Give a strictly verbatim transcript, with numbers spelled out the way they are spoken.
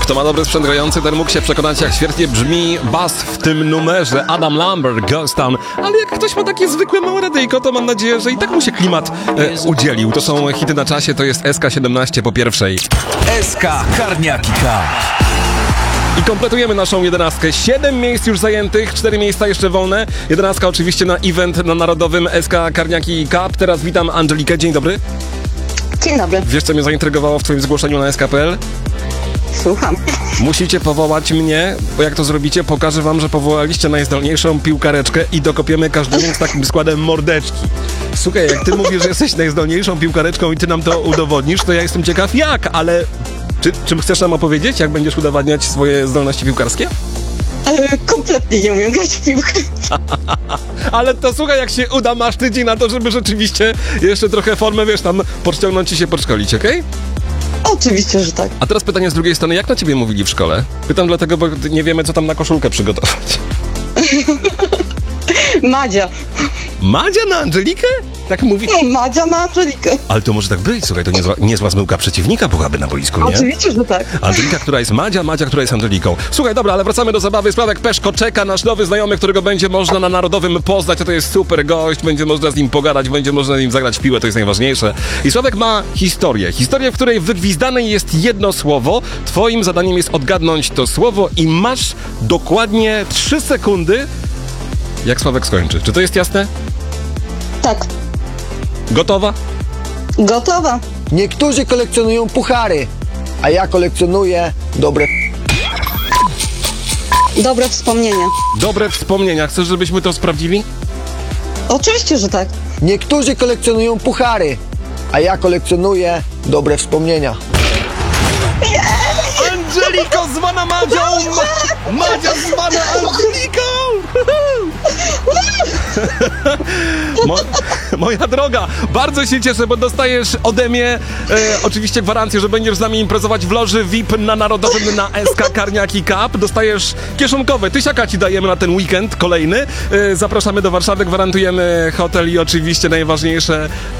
Kto ma dobry sprzęt grający, ten mógł się przekonać, jak świetnie brzmi bas w tym numerze. Adam Lambert, Ghost Town. Ale jak ktoś ma takie zwykłe małe radyjko, to mam nadzieję, że i tak mu się klimat e, udzielił. To są hity na czasie, to jest S K siedemnaście po pierwszej. S K Karniaki Cup. I kompletujemy naszą jedenastkę. Siedem miejsc już zajętych, cztery miejsca jeszcze wolne. Jedenastka oczywiście na event na narodowym S K Karniaki Cup. Teraz witam Angelikę. Dzień dobry. Dzień dobry. Wiesz, co mnie zaintrygowało w twoim zgłoszeniu na S K kropka P L? Słucham. Musicie powołać mnie, bo jak to zrobicie, pokażę wam, że powołaliście najzdolniejszą piłkareczkę i dokopiemy każdemu z takim składem mordeczki. Słuchaj, jak ty mówisz, że jesteś najzdolniejszą piłkareczką i ty nam to udowodnisz, to ja jestem ciekaw jak, ale... Czy, czym chcesz nam opowiedzieć, jak będziesz udowadniać swoje zdolności piłkarskie? Ale kompletnie nie umiem grać w piłkę. Ale to słuchaj, jak się uda, masz tydzień na to, żeby rzeczywiście jeszcze trochę formę, wiesz, tam podciągnąć i się podszkolić, okej? Okay? Oczywiście, że tak. A teraz pytanie z drugiej strony, jak na ciebie mówili w szkole? Pytam dlatego, bo nie wiemy, co tam na koszulkę przygotować. Madzia. Madzia na Angelikę? Tak mówi? No, Madzia na Angelikę. Ale to może tak być, słuchaj, to niezła, niezła zmyłka przeciwnika byłaby na boisku, nie? Oczywiście, że tak. Angelika, która jest Madzia, Madzia, która jest Angeliką. Słuchaj, dobra, ale wracamy do zabawy. Sławek Peszko czeka, nasz nowy znajomy, którego będzie można na Narodowym poznać, a to jest super gość, będzie można z nim pogadać, będzie można z nim zagrać w piłę, to jest najważniejsze. I Sławek ma historię. Historię, w której wygwizdane jest jedno słowo. Twoim zadaniem jest odgadnąć to słowo i masz dokładnie trzy sekundy, jak Sławek skończy. Czy to jest jasne? Tak. Gotowa? Gotowa. Niektórzy kolekcjonują puchary, a ja kolekcjonuję dobre... Dobre wspomnienia. Dobre wspomnienia. Chcesz, żebyśmy to sprawdzili? Oczywiście, że tak. Niektórzy kolekcjonują puchary, a ja kolekcjonuję dobre wspomnienia. Angeliko zwana Madzią! Ma- Madzia zwana Angeliką! Mo- moja droga, bardzo się cieszę, bo dostajesz ode mnie e, oczywiście gwarancję, że będziesz z nami imprezować w loży V I P na Narodowym na S K Karniaki Cup. Dostajesz kieszonkowe, tysiaka ci dajemy na ten weekend kolejny. E, zapraszamy do Warszawy, gwarantujemy hotel i oczywiście najważniejsze